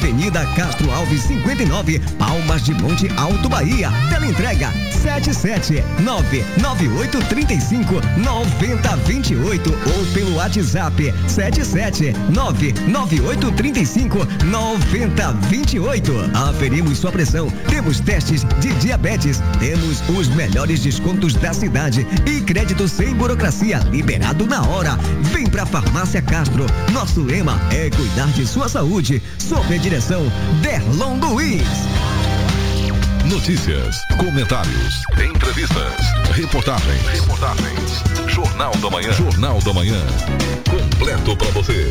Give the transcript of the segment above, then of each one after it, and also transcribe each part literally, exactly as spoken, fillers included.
Avenida Castro Alves cinquenta e nove, Palmas de Monte Alto, Bahia. Teleentrega sete sete nove nove oito três cinco nove zero dois oito ou pelo WhatsApp sete sete nove nove oito três cinco nove zero dois oito. Aferimos sua pressão, temos testes de diabetes, temos os melhores descontos da cidade e crédito sem burocracia, liberado na hora. Vem pra Farmácia Castro. Nosso lema é cuidar de sua saúde, sob a direção Derlon Luiz. Notícias, comentários, entrevistas, reportagens, reportagens. Jornal da Manhã, Jornal da Manhã, completo para você.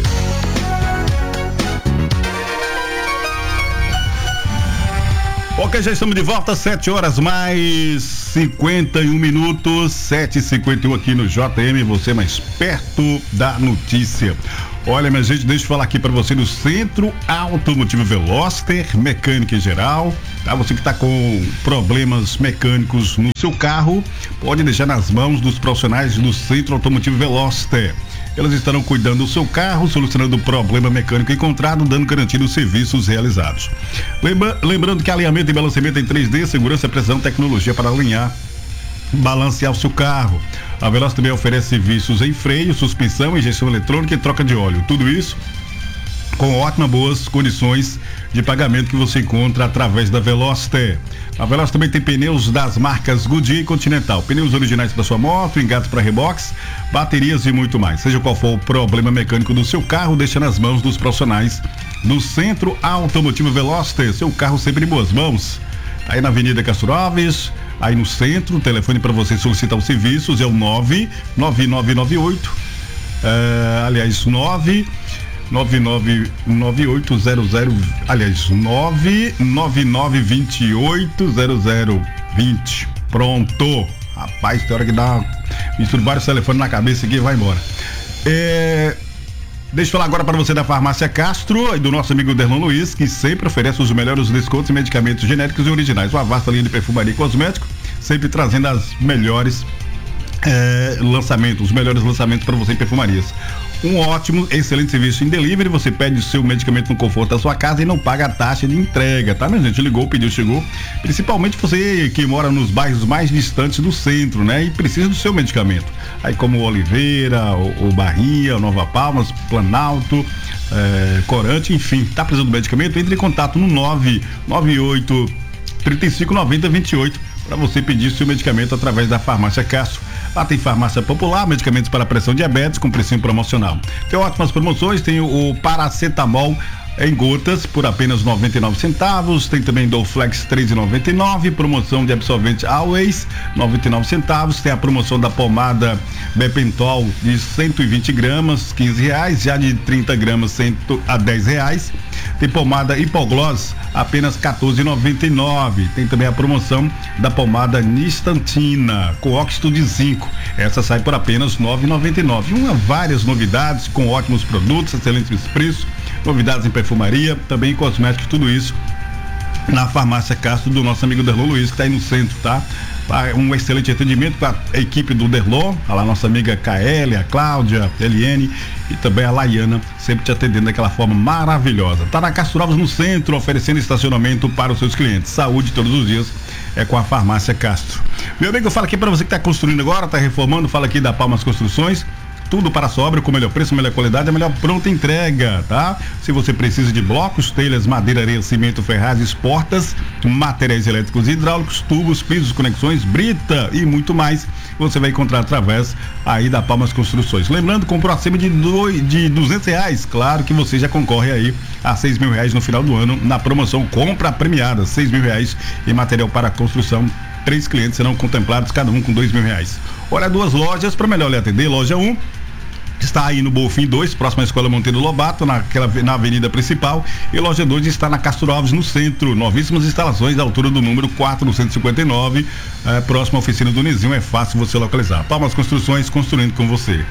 Ok, já estamos de volta, sete horas mais cinquenta e um minutos, sete e cinquenta e um aqui no J M, você mais perto da notícia. Olha, minha gente, deixa eu falar aqui para você do Centro Automotivo Veloster, mecânica em geral, tá? Você que está com problemas mecânicos no seu carro, pode deixar nas mãos dos profissionais do Centro Automotivo Veloster. Elas estarão cuidando do seu carro, solucionando o problema mecânico encontrado, dando garantia dos serviços realizados. Lembra, lembrando que alinhamento e balanceamento em três D, segurança, precisão, tecnologia para alinhar, balancear o seu carro. A Veloz também oferece serviços em freio, suspensão, injeção eletrônica e troca de óleo. Tudo isso com ótimas, boas condições de pagamento que você encontra através da Veloster. A Veloz também tem pneus das marcas Goodyear e Continental, pneus originais para sua moto, engates para reboques, baterias e muito mais. Seja qual for o problema mecânico do seu carro, deixa nas mãos dos profissionais do Centro Automotivo Veloster. Seu carro sempre em boas mãos. Aí na Avenida Castro Alves, aí no centro, o telefone para você solicitar os serviços é o nove nove nove nove oito, uh, aliás, nove nove nove nove oito zero zero, aliás, nove nove nove dois oito zero zero dois zero. Pronto. Rapaz, tem hora que dá mistura vários telefones na cabeça aqui e vai embora. É... Deixa eu falar agora para você da Farmácia Castro e do nosso amigo Derlon Luiz, que sempre oferece os melhores descontos em medicamentos genéricos e originais. Uma vasta linha de perfumaria e cosmético, sempre trazendo as melhores é, lançamentos, os melhores lançamentos para você em perfumarias. Um ótimo, excelente serviço em delivery. Você pede o seu medicamento no conforto da sua casa e não paga a taxa de entrega, tá, minha gente? Ligou, pediu, chegou. Principalmente você que mora nos bairros mais distantes do centro, né? E precisa do seu medicamento. Aí como o Oliveira, o, o Bahia, o Nova Palmas, Planalto, é, Corante, enfim, tá precisando do medicamento? Entre em contato no nove nove oito três cinco nove zero dois oito para você pedir seu medicamento através da Farmácia Castro. Lá tem farmácia popular, medicamentos para pressão diabetes com precinho promocional. Tem ótimas promoções, tem o, o paracetamol em gotas por apenas noventa e nove centavos, tem também Dolflex três e noventa e nove, promoção de absorvente Always noventa e nove centavos, tem a promoção da pomada Bepentol de cento e vinte gramas, quinze reais, já de trinta gramas cento a dez reais. Tem pomada Hipogloss apenas quatorze e noventa e nove. Tem também a promoção da pomada Nistantina com óxido de zinco. Essa sai por apenas nove e noventa e nove. Uma várias novidades com ótimos produtos, excelentes preços, novidades em perfumaria, também em cosméticos, tudo isso na Farmácia Castro do nosso amigo Derlon Luiz, que está aí no centro, tá? Um excelente atendimento com a equipe do Derlon, a lá nossa amiga K L, a Cláudia, a Eliane e também a Laiana, sempre te atendendo daquela forma maravilhosa. Tá na Castro Alves no centro, oferecendo estacionamento para os seus clientes. Saúde todos os dias é com a Farmácia Castro. Meu amigo, eu falo aqui para você que está construindo agora, está reformando, fala aqui da Palmas Construções. Tudo para sua obra com melhor preço, melhor qualidade, a melhor pronta entrega, tá? Se você precisa de blocos, telhas, madeira, areia, cimento, ferragens, portas, materiais elétricos e hidráulicos, tubos, pisos, conexões, brita e muito mais, você vai encontrar através aí da Palmas Construções. Lembrando, comprou acima de, dois, de duzentos reais, claro que você já concorre aí a seis mil reais no final do ano na promoção compra premiada, seis mil reais em material para construção. Três clientes serão contemplados, cada um com dois mil reais. Olha, duas lojas para melhor lhe atender. Loja um está aí no Bonfim dois, próxima à Escola Monteiro Lobato, naquela, na avenida principal, e loja dois está na Castro Alves, no centro. Novíssimas instalações da altura do número quatrocentos e cinquenta e nove, é, próxima à oficina do Nizinho, é fácil você localizar. Palmas Construções, construindo com você.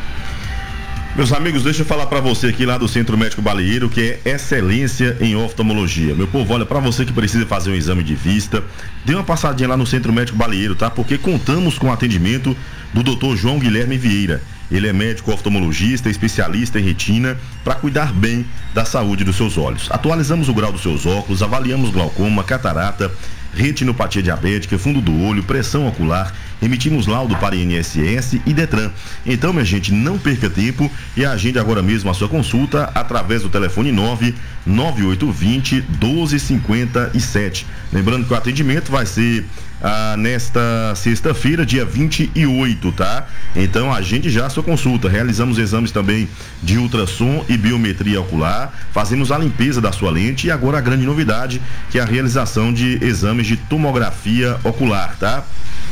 Meus amigos, deixa eu falar para você aqui lá do Centro Médico Balieiro, que é excelência em oftalmologia. Meu povo, olha, para você que precisa fazer um exame de vista, dê uma passadinha lá no Centro Médico Balieiro, tá? Porque contamos com o atendimento do doutor João Guilherme Vieira. Ele é médico oftalmologista, especialista em retina, para cuidar bem da saúde dos seus olhos. Atualizamos o grau dos seus óculos, avaliamos glaucoma, catarata, retinopatia diabética, fundo do olho, pressão ocular, emitimos laudo para I N S S e Detran. Então, minha gente, não perca tempo e agende agora mesmo a sua consulta através do telefone nove nove oito dois zero um dois cinco sete. Lembrando que o atendimento vai ser ah, nesta sexta-feira, dia vinte e oito, tá? Então, agende já a sua consulta. Realizamos exames também de ultrassom e biometria ocular, fazemos a limpeza da sua lente e agora a grande novidade, que é a realização de exames de tomografia ocular, tá?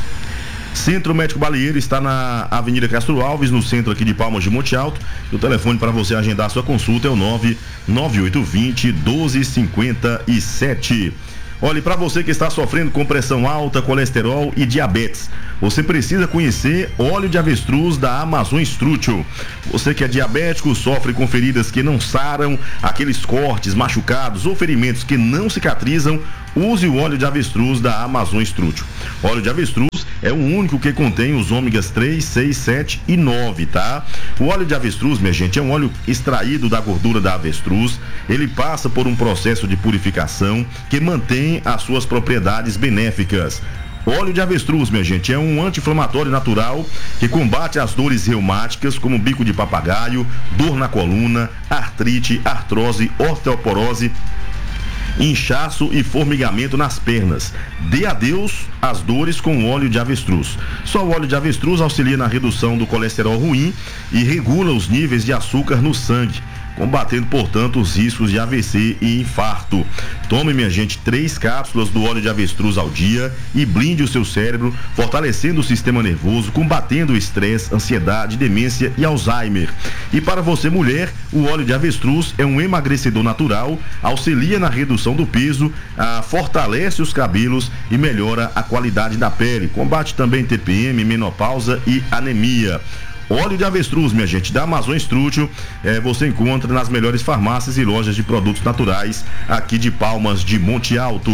Centro Médico Balieiro está na Avenida Castro Alves, no centro aqui de Palmas de Monte Alto. O telefone para você agendar a sua consulta é o nove nove oito dois zero um dois cinco sete. Olhe, para você que está sofrendo com pressão alta, colesterol e diabetes, você precisa conhecer óleo de avestruz da Amazon Strútil. Você que é diabético, sofre com feridas que não saram, aqueles cortes, machucados ou ferimentos que não cicatrizam, use o óleo de avestruz da Amazon Strútil. Óleo de avestruz é o único que contém os ômegas três, seis, sete e nove, tá? O óleo de avestruz, minha gente, é um óleo extraído da gordura da avestruz. Ele passa por um processo de purificação que mantém as suas propriedades benéficas. Óleo de avestruz, minha gente, é um anti-inflamatório natural que combate as dores reumáticas, como bico de papagaio, dor na coluna, artrite, artrose, osteoporose, inchaço e formigamento nas pernas. Dê adeus às dores com óleo de avestruz. Só o óleo de avestruz auxilia na redução do colesterol ruim e regula os níveis de açúcar no sangue, combatendo, portanto, os riscos de A V C e infarto. Tome, minha gente, três cápsulas do óleo de avestruz ao dia e blinde o seu cérebro, fortalecendo o sistema nervoso, combatendo o estresse, ansiedade, demência e Alzheimer. E para você, mulher, o óleo de avestruz é um emagrecedor natural, auxilia na redução do peso, ah, fortalece os cabelos e melhora a qualidade da pele. Combate também T P M, menopausa e anemia. Óleo de avestruz, minha gente, da Amazon Strútil, é, você encontra nas melhores farmácias e lojas de produtos naturais aqui de Palmas de Monte Alto.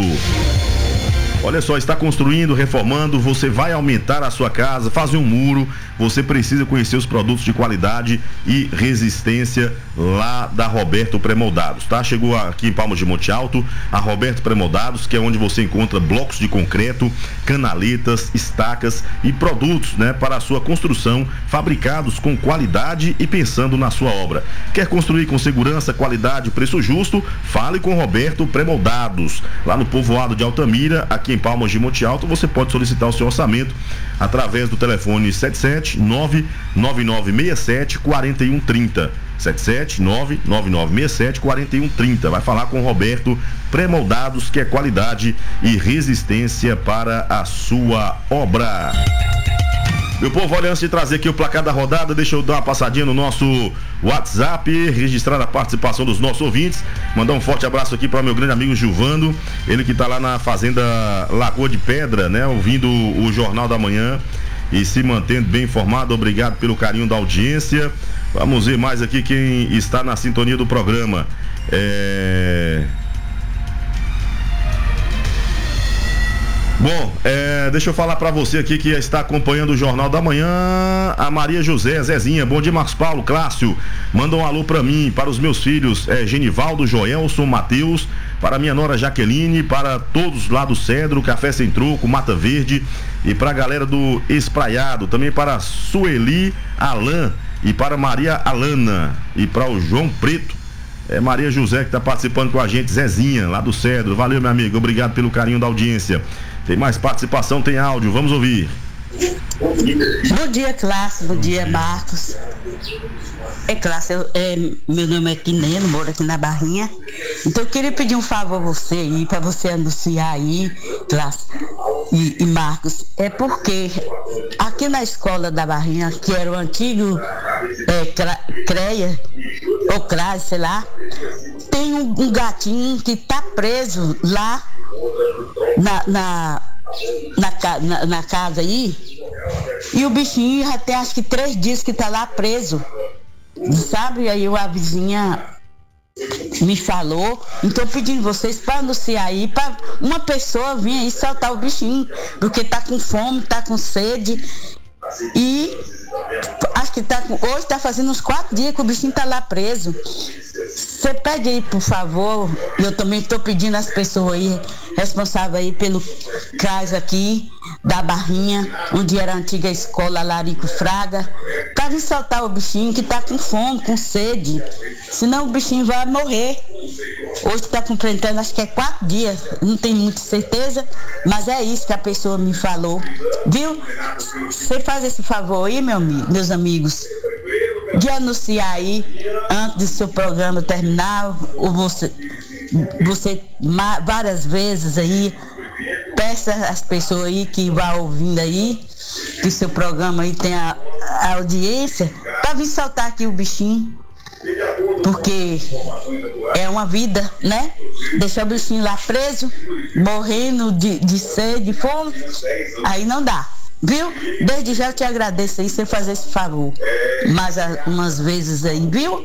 Olha só, está construindo, reformando, você vai aumentar a sua casa, fazer um muro, você precisa conhecer os produtos de qualidade e resistência lá da Roberto Premoldados, tá? Chegou aqui em Palmas de Monte Alto a Roberto Premoldados, que é onde você encontra blocos de concreto, canaletas, estacas e produtos, né, para a sua construção, fabricados com qualidade e pensando na sua obra. Quer construir com segurança, qualidade, preço justo? Fale com Roberto Premoldados, lá no povoado de Altamira, aqui em Palmas de Monte Alto. Você pode solicitar o seu orçamento através do telefone sete sete nove nove nove seis sete quatro um três zero. sete sete nove nove nove seis sete quatro um três zero. Vai falar com o Roberto Premoldados, que é qualidade e resistência para a sua obra. Meu povo, olha, antes de trazer aqui o placar da rodada, deixa eu dar uma passadinha no nosso WhatsApp, registrar a participação dos nossos ouvintes, mandar um forte abraço aqui para meu grande amigo Gilvando, ele que está lá na fazenda Lagoa de Pedra, né, ouvindo o Jornal da Manhã e se mantendo bem informado. Obrigado pelo carinho da audiência. Vamos ver mais aqui quem está na sintonia do programa. É... Bom, é, deixa eu falar pra você aqui que está acompanhando o Jornal da Manhã, a Maria José, Zezinha. Bom dia, Marcos Paulo, Clássio, manda um alô pra mim, para os meus filhos, é, Genivaldo, Joelson, Matheus, para minha nora Jaqueline, para todos lá do Cedro, Café Sem Troco, Mata Verde, e pra galera do Espraiado, também para Sueli Alain e para Maria Alana e para o João Preto. É Maria José que está participando com a gente, Zezinha, lá do Cedro. Valeu, meu amigo, obrigado pelo carinho da audiência. Tem mais participação, tem áudio, vamos ouvir. Bom dia, Clássio, bom dia, Marcos. É, Clássio, é, meu nome é Quineno, moro aqui na Barrinha. Então eu queria pedir um favor a você aí, para você anunciar aí, Clássio e, e Marcos. É porque aqui na escola da Barrinha, que era o antigo é, CREA, ou CRAS, sei lá, tem um, um gatinho que tá preso lá na, na, na, na, na casa aí, e o bichinho já tem acho que três dias que tá lá preso, sabe? Aí a vizinha me falou, então pedindo vocês para anunciar aí, para uma pessoa vir aí soltar o bichinho, porque tá com fome, tá com sede, e acho que que tá, hoje tá fazendo uns quatro dias que o bichinho tá lá preso. Você pede aí, por favor, eu também estou pedindo às pessoas aí, responsáveis aí pelo CRAS aqui, da Barrinha, onde era a antiga escola Larico Fraga, para vir soltar o bichinho que tá com fome, com sede, senão o bichinho vai morrer. Hoje está completando, acho que é quatro dias, não tenho muita certeza, mas é isso que a pessoa me falou, viu? Você faz esse favor aí, meu, meus amigos, de anunciar aí, antes do seu programa terminar, ou você, você várias vezes aí, peça às pessoas aí que vão ouvindo aí, que o seu programa aí tem a, a audiência, para vir soltar aqui o bichinho, porque é uma vida, né? Deixar o bichinho lá preso, morrendo de, de sede, de fome, aí não dá. Viu? Desde já eu te agradeço aí, você fazer esse favor. Mas umas vezes aí, viu?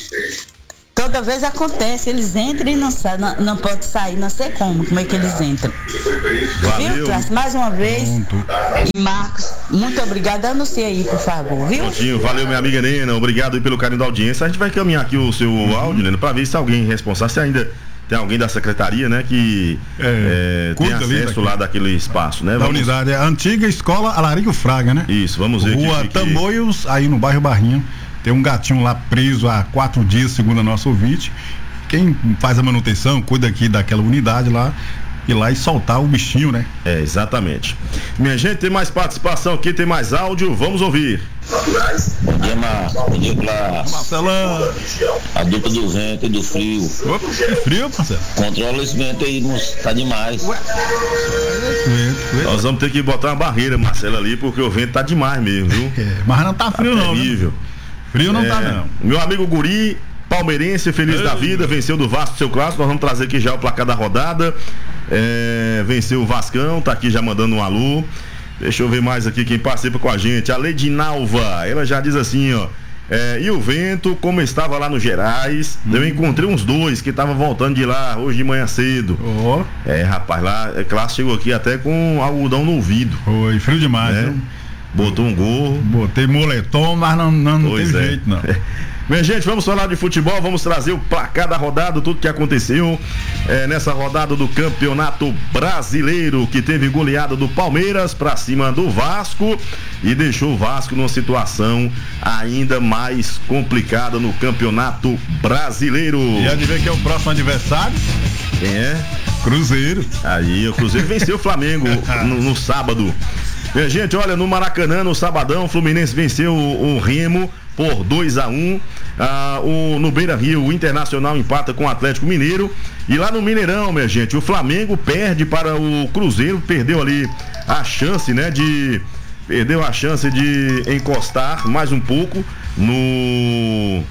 Toda vez acontece, eles entram e não, sa- não, não pode sair, não sei como, como é que eles entram. Valeu. Viu, Clássico? Mais uma vez. E Marcos, muito obrigado. Anuncia aí, por favor, viu? Prontinho, valeu, minha amiga Nena, obrigado aí pelo carinho da audiência. A gente vai caminhar aqui o seu uhum. áudio, Nena, pra ver se alguém responsável, se ainda tem alguém da secretaria, né, que é, é, tem acesso lá daquele espaço, né? Da vamos... unidade, é a antiga escola Alarico Fraga, né? Isso, vamos ver. Rua que, Tamoios, aí no bairro Barrinha. Tem um gatinho lá preso há quatro dias, segundo a nossa ouvinte. Quem faz a manutenção, cuida aqui daquela unidade lá, ir lá e soltar o bichinho, né? É, exatamente. Minha gente, tem mais participação aqui, tem mais áudio, vamos ouvir. Bom dia, Marcos. Bom dia, Clássico. Marcelão. A dupla do vento e do frio. Opa, que frio, Marcelo. Controla esse vento aí, tá demais. Ué. Nós vamos ter que botar uma barreira, Marcelo, ali, porque o vento tá demais mesmo, viu? É, mas não tá frio, tá não. Terrível. Viu? Frio não é, tá, não. Meu amigo Guri, palmeirense, feliz Ei, da vida, venceu do Vasco seu clássico. Nós vamos trazer aqui já o placar da rodada. É, venceu o Vascão, tá aqui já mandando um alô. Deixa eu ver mais aqui quem participa com a gente. A Leidinalva, ela já diz assim, ó. É, e o vento, como estava lá no Gerais, hum. eu encontrei uns dois que estavam voltando de lá hoje de manhã cedo. Oh. É, rapaz, lá, é, Clássico chegou aqui até com algodão no ouvido. Foi frio demais, né? Botou um gorro. Botei moletom, mas não, não, não teve é. jeito, não. Minha gente, vamos falar de futebol, vamos trazer o placar da rodada, tudo que aconteceu é, nessa rodada do Campeonato Brasileiro, que teve goleada do Palmeiras pra cima do Vasco e deixou o Vasco numa situação ainda mais complicada no Campeonato Brasileiro. E adivinha quem é o próximo adversário? Quem é? Cruzeiro. Aí, o Cruzeiro venceu o Flamengo no, no sábado. Minha gente, olha, no Maracanã, no sabadão, o Fluminense venceu o, o Remo por dois a um. Ah, o, no Beira Rio, o Internacional empata com o Atlético Mineiro. E lá no Mineirão, minha gente, o Flamengo perde para o Cruzeiro, perdeu ali a chance, né, de... Perdeu a chance de encostar mais um pouco no...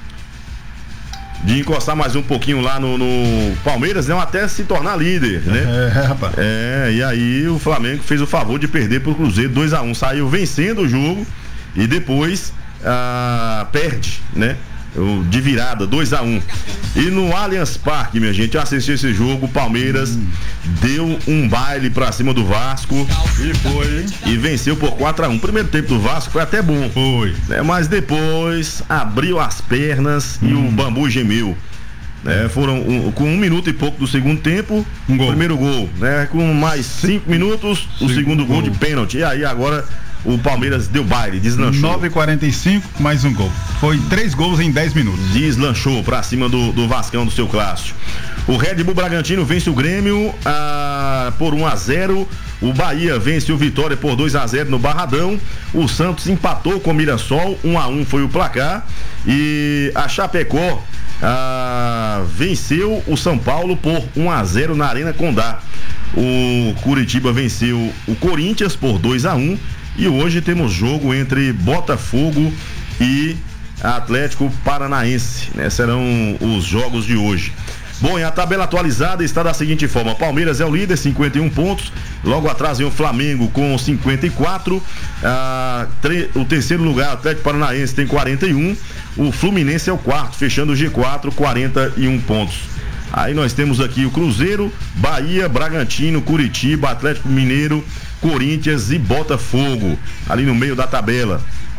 de encostar mais um pouquinho lá no, no Palmeiras, né? Até se tornar líder, né? É, rapaz. É, e aí o Flamengo fez o favor de perder pro Cruzeiro dois a um, saiu vencendo o jogo e depois ah, perde, né? De virada, dois a um. E no Allianz Parque, minha gente, eu assisti esse jogo, o Palmeiras hum. deu um baile pra cima do Vasco e foi e venceu por quatro a um. O primeiro tempo do Vasco foi até bom, foi, né? Mas depois abriu as pernas hum. e o bambu gemeu. É, foram um, com um minuto e pouco do segundo tempo, um gol. Primeiro gol, né? Com mais cinco minutos, o segundo, segundo gol, gol de pênalti. E aí agora o Palmeiras deu baile, deslanchou. nove e quarenta e cinco, mais um gol. Foi três gols em dez minutos. Deslanchou pra cima do, do Vascão, do seu clássico. O Red Bull Bragantino vence o Grêmio ah, por um a zero. O Bahia vence o Vitória por dois a zero no Barradão. O Santos empatou com o Mirassol, um a um foi o placar. E a Chapecó ah, venceu o São Paulo por um a zero na Arena Condá. O Curitiba venceu o Corinthians por dois a um. E hoje temos jogo entre Botafogo e Atlético Paranaense, né? Serão os jogos de hoje. Bom, e a tabela atualizada está da seguinte forma: Palmeiras é o líder, cinquenta e um pontos. Logo atrás vem o Flamengo com cinquenta e quatro. Ah, tre- o terceiro lugar, Atlético Paranaense, tem quarenta e um. O Fluminense é o quarto, fechando o G quatro, quarenta e um pontos. Aí nós temos aqui o Cruzeiro, Bahia, Bragantino, Curitiba, Atlético Mineiro, Corinthians e Botafogo, ali no meio da tabela.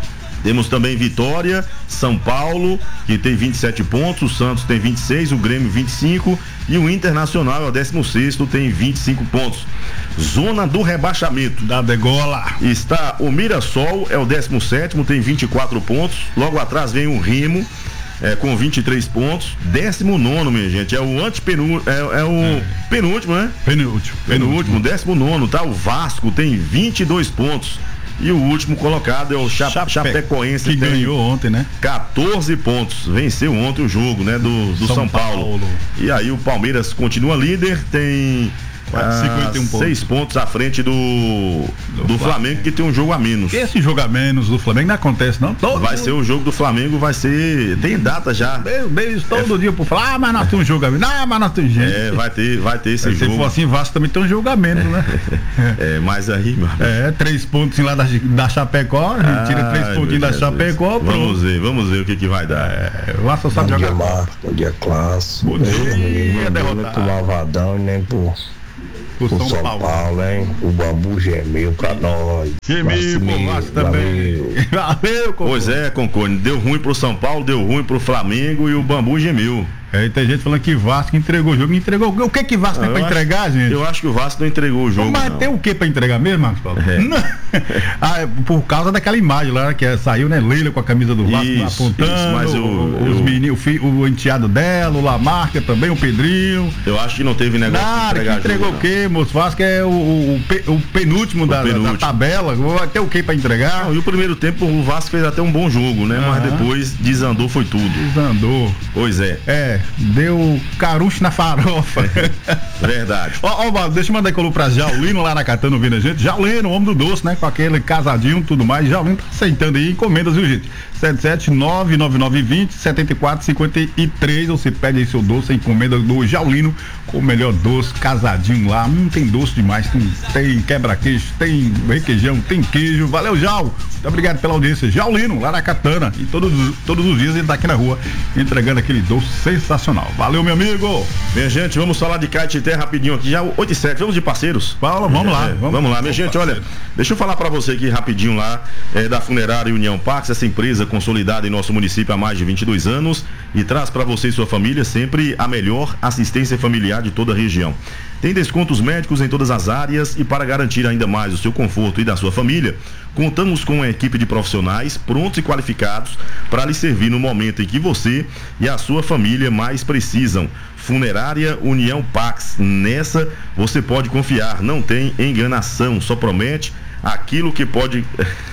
Temos também Vitória, São Paulo, que tem vinte e sete pontos, o Santos tem vinte e seis, o Grêmio vinte e cinco e o Internacional é o décimo sexto, tem vinte e cinco pontos. Zona do rebaixamento. Da degola. Está o Mirassol, é o décimo sétimo, tem vinte e quatro pontos. Logo atrás vem o Remo, é, com vinte e três pontos. décimo nono, minha gente, é o antepenúltimo, é, é o é. penúltimo, né? Penúltimo. Penúltimo, décimo nono, tá? O Vasco tem vinte e dois pontos. E o último colocado é o Cha- Chape, Chapecoense, que ganhou ontem, né? quatorze pontos. Venceu ontem o jogo, né? Do, do São, São Paulo. Paulo. E aí o Palmeiras continua líder, tem cinquenta e um ah, pontos. seis pontos à frente do, do, do Flamengo, que tem um jogo a menos. Esse jogo a menos do Flamengo não acontece, não? Todo vai ser o jogo do Flamengo, vai ser. Tem data já. Beijo, beijo todo é. dia por falar, ah, mas nós temos um jogo a menos. Ah, mas nós temos gente. É, vai ter, vai ter esse é, jogo. Se for assim, Vasco também tem um jogo a menos, né? É, mas aí, mano. É, três pontos lá da, da Chapecó, a gente tira três pontinhos da Chapecó. Vamos ver, vamos ver o que que vai dar. É, o Vasco sabe bom jogar. Dia, Marcos, bom dia, classe. Bom dia, derrotado. Não Lavadão, nem por. O São, São Paulo. Paulo, hein? O bambu gemeu pra nós. Gemeu, pô, Vasco também. Valeu, Concone. Pois é, Concone. Deu ruim pro São Paulo, deu ruim pro Flamengo e o bambu gemeu. É, tem gente falando que Vasco entregou o jogo. Entregou o que que Vasco ah, tem pra acho, entregar, gente? Eu acho que o Vasco não entregou o jogo. Mas não. Tem o que pra entregar mesmo, Marcos Paulo? É. Ah, por causa daquela imagem lá que saiu, né? Leila com a camisa do Vasco isso, apontando. Isso, mas eu, os eu... meninos, o, o enteado dela, o Lamarca também, o Pedrinho. Eu acho que não teve negócio Nada, de entregar que entregou jogo, o quê, moço? Vasco é o, o, o penúltimo, o da, penúltimo. da tabela. Vai ter o que pra entregar? Não, e o primeiro tempo o Vasco fez até um bom jogo, né? Uhum. Mas depois desandou, foi tudo. Desandou. Pois é. É, deu carucho na farofa. Verdade. Ó, ó, deixa eu mandar aí pra Jaulino lá na Catana ouvindo a gente. Jaulino, homem do doce, né? Com aquele casadinho e tudo mais. Jaulino tá aceitando aí encomendas, viu, gente? sete sete nove nove nove dois zero sete quatro cinco três. Você pede aí seu doce, a encomenda do Jaulino com o melhor doce, casadinho lá. Hum, tem doce demais. Tem, tem quebra-queijo, tem requeijão, tem queijo. Valeu, Jau. Muito obrigado pela audiência. Jaulino, lá na Catana. E todos, todos os dias ele tá aqui na rua entregando aquele doce sensacional. Valeu, meu amigo. Minha gente, vamos falar de Caetité rapidinho aqui. Já oito e sete. Vamos de parceiros? Paulo, vamos é, lá. Vamos, vamos lá, minha gente. Parceiro. Olha, deixa eu falar pra você aqui rapidinho lá é, da Funerária União Pax, essa empresa consolidada em nosso município há mais de vinte e dois anos e traz para você e sua família sempre a melhor assistência familiar de toda a região. Tem descontos médicos em todas as áreas e para garantir ainda mais o seu conforto e da sua família, contamos com uma equipe de profissionais prontos e qualificados para lhe servir no momento em que você e a sua família mais precisam. Funerária União Pax, nessa você pode confiar, não tem enganação, só promete aquilo que pode...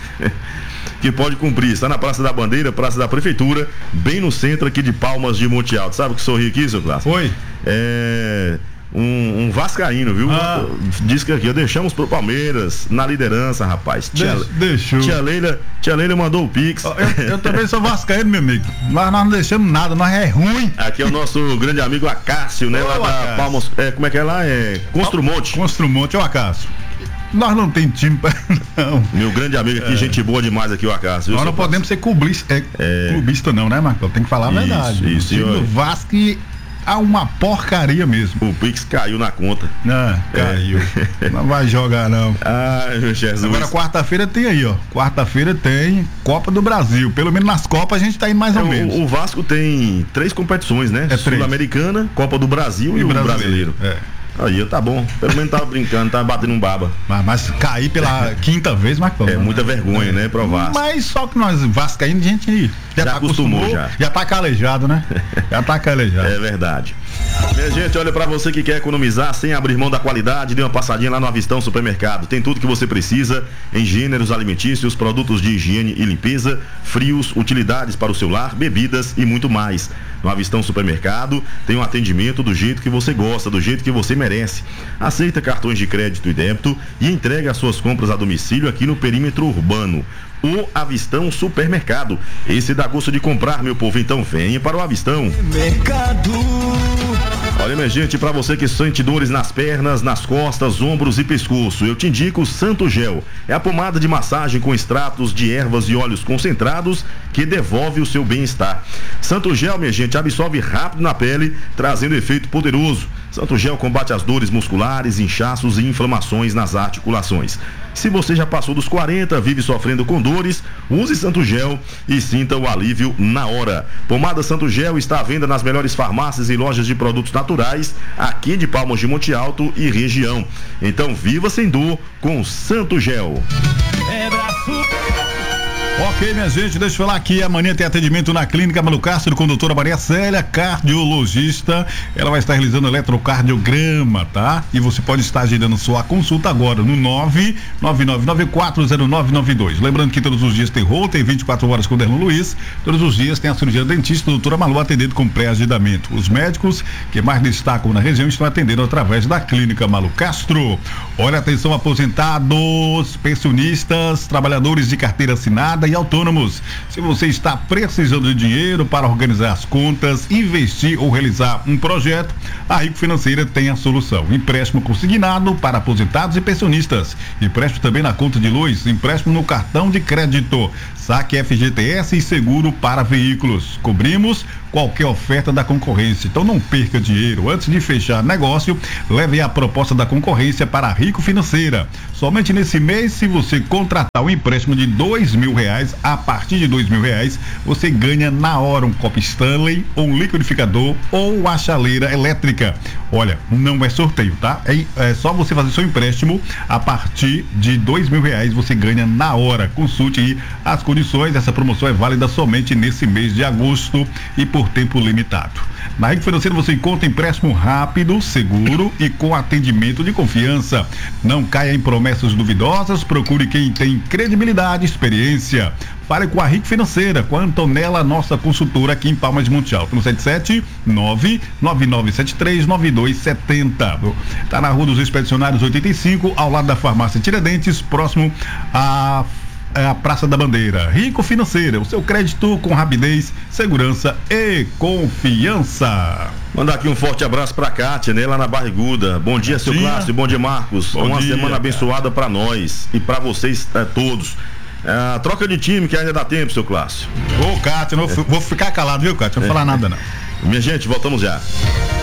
que pode cumprir. Está na Praça da Bandeira, Praça da Prefeitura, bem no centro aqui de Palmas de Monte Alto. Sabe o que sorri aqui, seu Clássico? Oi. É... Um, um vascaíno, viu? Ah. Diz que aqui, deixamos pro Palmeiras na liderança, rapaz. Tia, Deixou. Tia Leila, tia Leila mandou o Pix. Eu, eu também sou vascaíno, meu amigo. Mas nós não deixamos nada, nós é ruim. Aqui é o nosso grande amigo Acácio, né? Ô, lá Acácio. da Palmas, é, como é que é lá? É Construmonte. Construmonte, ô Acácio. Nós não tem time pra, não. Meu grande amigo aqui, é. gente boa demais aqui, o Acácio. Nós não podemos ser clubista, é, é... clubista não, né, Marcos? Tem que falar a verdade. Isso, o time do Vasco há uma porcaria mesmo. O Pix caiu na conta. Não, caiu. É. Não vai jogar, não. Ai, meu Jesus. Agora, quarta-feira tem aí, ó. Quarta-feira tem Copa do Brasil. Pelo menos nas Copas a gente tá indo mais ou é, menos. O, o Vasco tem três competições, né? É Sul-Americana, Copa do Brasil e, e o brasileiro. brasileiro. É. Aí, tá bom. Pelo menos tava brincando, tava batendo um baba. Mas, mas cair pela quinta vez, Marcão. É muita vergonha, é. né, pro Vasco. Mas só que nós, vascaínos, a gente já, já tá acostumou, já. Já tá calejado, né? Já tá calejado. É verdade. Minha gente, olha, pra você que quer economizar sem abrir mão da qualidade, dê uma passadinha lá no Avistão Supermercado. Tem tudo que você precisa em gêneros alimentícios, produtos de higiene e limpeza, frios, utilidades para o seu lar, bebidas e muito mais. No Avistão Supermercado tem um atendimento do jeito que você gosta, do jeito que você merece. Aceita cartões de crédito e débito e entrega as suas compras a domicílio aqui no perímetro urbano. O Avistão Supermercado. Esse dá gosto de comprar, meu povo, então venha para o Avistão Mercado. Olha, minha gente, para você que sente dores nas pernas, nas costas, ombros e pescoço, eu te indico o Santo Gel. É a pomada de massagem com extratos de ervas e óleos concentrados que devolve o seu bem-estar. Santo Gel, minha gente, absorve rápido na pele, trazendo efeito poderoso. Santo Gel combate as dores musculares, inchaços e inflamações nas articulações. Se você já passou dos quarenta, vive sofrendo com dores, use Santo Gel e sinta o alívio na hora. Pomada Santo Gel está à venda nas melhores farmácias e lojas de produtos naturais aqui de Palmas de Monte Alto e região. Então viva sem dor com Santo Gel. É braço. Ok, minha gente, deixa eu falar aqui, amanhã tem atendimento na Clínica Malu Castro com a doutora Maria Célia, cardiologista. Ela vai estar realizando eletrocardiograma, tá? E você pode estar agendando sua consulta agora no nove nove nove nove quatro zero nove nove dois. Lembrando que todos os dias tem rol, tem vinte e quatro horas com o Derlon Luiz. Todos os dias tem a cirurgia dentista, a doutora Malu, atendendo com pré-agendamento. Os médicos que mais destacam na região estão atendendo através da Clínica Malu Castro. Olha, atenção, aposentados, pensionistas, trabalhadores de carteira assinada e autônomos. Se você está precisando de dinheiro para organizar as contas, investir ou realizar um projeto, a Rico Financeira tem a solução. Empréstimo consignado para aposentados e pensionistas. Empréstimo também na conta de luz, empréstimo no cartão de crédito, saque F G T S e seguro para veículos. Cobrimos qualquer oferta da concorrência. Então não perca dinheiro. Antes de fechar negócio, leve a proposta da concorrência para a Rico Financeira. Somente nesse mês, se você contratar um empréstimo de dois mil reais, a partir de dois mil reais, você ganha na hora um copo Stanley, ou um liquidificador ou a chaleira elétrica. Olha, não é sorteio, tá? É, é só você fazer seu empréstimo a partir de dois mil reais, você ganha na hora. Consulte aí as condições. Essa promoção é válida somente nesse mês de agosto e por tempo limitado. Na Rico Financeira você encontra empréstimo rápido, seguro e com atendimento de confiança. Não caia em promessas duvidosas, procure quem tem credibilidade e experiência. Fale com a Rico Financeira, com a Antonella, nossa consultora aqui em Palmas de Monte Alto, no sete sete nove nove nove sete três nove dois sete zero. Tá na Rua dos Expedicionários oitenta e cinco, ao lado da farmácia Tiradentes, próximo a É a Praça da Bandeira. Rico Financeira, o seu crédito com rapidez, segurança e confiança. Mandar aqui um forte abraço pra Kátia, né, lá na Barriguda. Bom dia, seu Clássico, bom dia, Marcos. Bom Uma dia, semana abençoada pra nós e pra vocês é, todos. É, troca de time que ainda dá tempo, seu Clássico. Ô, Kátia, não, é. vou ficar calado, viu, Kátia? Não vou é. falar nada, não. Minha gente, voltamos já.